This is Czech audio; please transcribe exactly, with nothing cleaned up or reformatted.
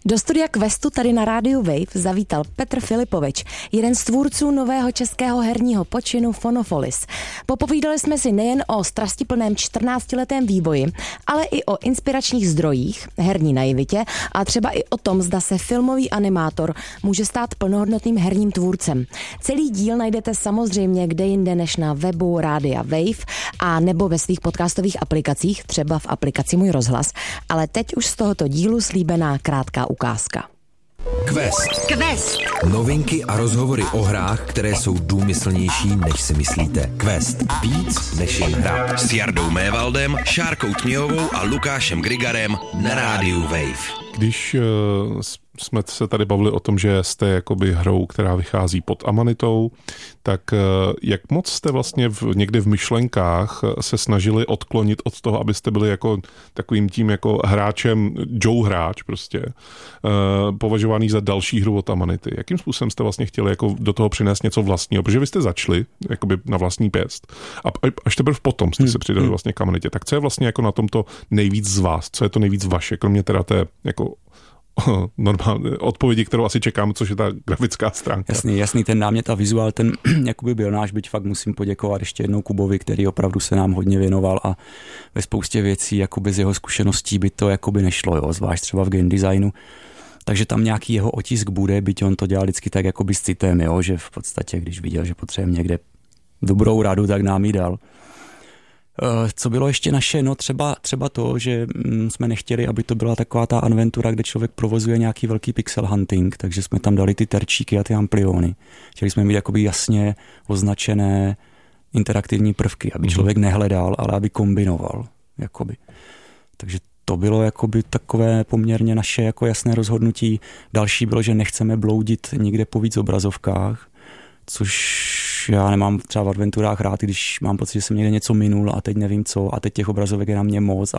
Do studia Questu tady na rádiu Wave zavítal Petr Filipovič, jeden z tvůrců nového českého herního počinu Phonopolis. Popovídali jsme si nejen o strastiplném čtrnáctiletém vývoji, ale i o inspiračních zdrojích, herní naivitě a třeba i o tom, zda se filmový animátor může stát plnohodnotným herním tvůrcem. Celý díl najdete samozřejmě kde jinde než na webu Rádia Wave a nebo ve svých podcastových aplikacích, třeba v aplikaci Můj rozhlas, ale teď už z tohoto dílu slíbená krátká ukázka. Quest. Quest. Novinky a rozhovory o hrách, které jsou důmyslnější, než si myslíte. Quest. Víc než jen hra. S Jardou Mévaldem, Šárkou Knihovou a Lukášem Grigarem na rádiu Wave. Když uh, jsme se tady bavili o tom, že jste jakoby hrou, která vychází pod amanitou, tak uh, jak moc jste vlastně v, někdy v myšlenkách se snažili odklonit od toho, abyste byli jako takovým tím jako hráčem, Joe hráč prostě, uh, považovaný za další hru od amanity. Jakým způsobem jste vlastně chtěli jako do toho přinést něco vlastního? Protože vy jste začali jakoby na vlastní pěst a až teprve potom jste se přidali vlastně k amanitě. Tak co je vlastně jako na tomto nejvíc z vás? Co je to nejvíc vaše? Kromě teda té jako normální odpovědi, kterou asi čekám, což je ta grafická stránka. Jasný, jasný, ten námět a vizuál, ten jakoby byl náš, byť fakt musím poděkovat ještě jednou Kubovi, který opravdu se nám hodně věnoval a ve spoustě věcí jakoby z jeho zkušeností by to jakoby nešlo, jo, zvlášť třeba v game designu. Takže tam nějaký jeho otisk bude, byť on to dělal vždycky tak jakoby s citem, jo, že v podstatě, když viděl, že potřebujeme někde dobrou radu, tak nám ji dal. Co bylo ještě naše? No třeba, třeba to, že jsme nechtěli, aby to byla taková ta adventura, kde člověk provozuje nějaký velký pixel hunting, takže jsme tam dali ty terčíky a ty ampliony. Chtěli jsme mít jakoby jasně označené interaktivní prvky, aby člověk nehledal, ale aby kombinoval. Jakoby. Takže to bylo jakoby takové poměrně naše jako jasné rozhodnutí. Další bylo, že nechceme bloudit nikde po víc obrazovkách, což já nemám třeba v adventurách rád, když mám pocit, že jsem někde něco minul a teď nevím co a teď těch obrazovek je na mě moc a